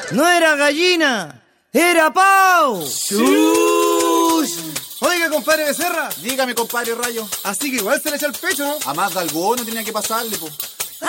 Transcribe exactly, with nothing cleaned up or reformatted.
No era gallina, era pavo. ¡Chush! Oiga, compadre Becerra. Dígame, compadre Rayo. Así que igual se le echa el pecho, ¿no? A más de alguno tenía que pasarle, po.